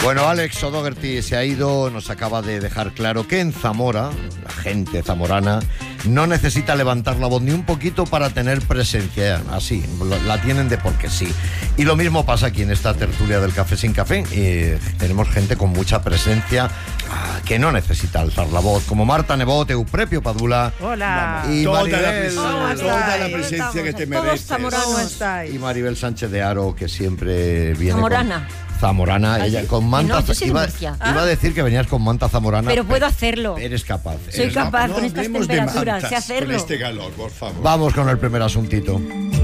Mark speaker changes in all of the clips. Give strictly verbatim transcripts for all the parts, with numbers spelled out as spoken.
Speaker 1: Bueno, Alex O'Doherty se ha ido, nos acaba de dejar claro que en Zamora, la gente zamorana, no necesita levantar la voz ni un poquito para tener presencia, así, la tienen de porque sí. Y lo mismo pasa aquí en esta tertulia del Café sin Café, eh, tenemos gente con mucha presencia ah, que no necesita alzar la voz, como Marta Nebot, Euprepio Padula.
Speaker 2: Hola.
Speaker 1: Y
Speaker 3: toda
Speaker 1: Maribel,
Speaker 3: la presencia, toda la presencia que te mereces.
Speaker 1: y Maribel Sánchez de Haro, que siempre viene
Speaker 2: Zamorana.
Speaker 1: con... Zamorana, ella con manta.
Speaker 2: No, yo soy de
Speaker 1: iba,
Speaker 2: Murcia.
Speaker 1: iba a decir que venías con manta zamorana.
Speaker 2: Pero puedo hacerlo.
Speaker 1: Eres capaz.
Speaker 2: Soy
Speaker 1: eres
Speaker 2: capaz
Speaker 1: capaz.
Speaker 3: No
Speaker 2: con estas
Speaker 3: hablemos de
Speaker 2: temperaturas,
Speaker 3: mantas
Speaker 2: sé hacerlo.
Speaker 3: Con este calor, por favor.
Speaker 1: Vamos con el primer asuntito.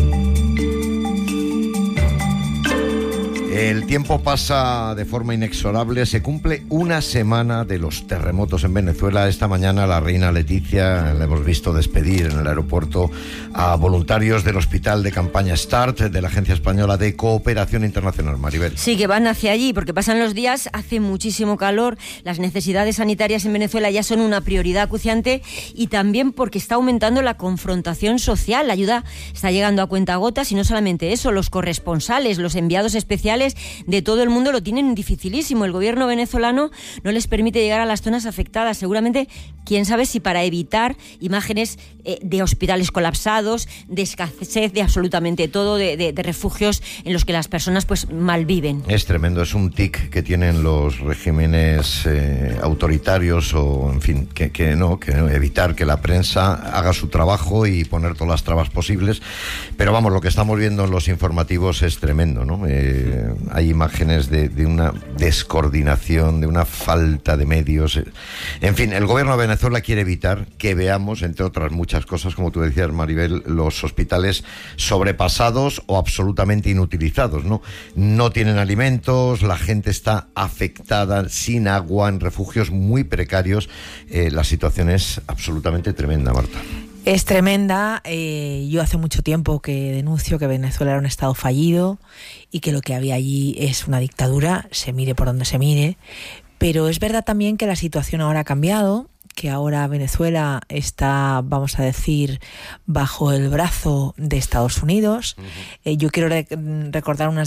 Speaker 1: El tiempo pasa de forma inexorable. Se cumple una semana de los terremotos en Venezuela. Esta mañana la reina Leticia la hemos visto despedir en el aeropuerto a voluntarios del Hospital de Campaña START, de la Agencia Española de Cooperación Internacional. Maribel.
Speaker 2: Sí, que van hacia allí porque pasan los días, hace muchísimo calor, las necesidades sanitarias en Venezuela ya son una prioridad acuciante y también porque está aumentando la confrontación social. La ayuda está llegando a cuentagotas y no solamente eso, los corresponsales, los enviados especiales de todo el mundo lo tienen dificilísimo. El gobierno venezolano no les permite llegar a las zonas afectadas. Seguramente, quién sabe si para evitar imágenes eh, de hospitales colapsados, de escasez de absolutamente todo, de, de, de refugios en los que las personas pues malviven.
Speaker 1: Es tremendo, es un tic que tienen los regímenes eh, autoritarios o, en fin, que, que no, que no, evitar que la prensa haga su trabajo y poner todas las trabas posibles. Pero vamos, lo que estamos viendo en los informativos es tremendo, ¿no? Eh, hay imágenes de, de una descoordinación, de una falta de medios. En fin, el gobierno de Venezuela quiere evitar que veamos, entre otras muchas cosas, como tú decías, Maribel, los hospitales sobrepasados o absolutamente inutilizados, ¿no? No tienen alimentos, la gente está afectada, sin agua, en refugios muy precarios. Eh, la situación es absolutamente tremenda, Marta.
Speaker 4: Es tremenda. Eh, yo hace mucho tiempo que denuncio que Venezuela era un estado fallido y que lo que había allí es una dictadura, se mire por donde se mire. Pero es verdad también que la situación ahora ha cambiado, que ahora Venezuela está, vamos a decir, bajo el brazo de Estados Unidos. Uh-huh. Eh, yo quiero rec- recordar unas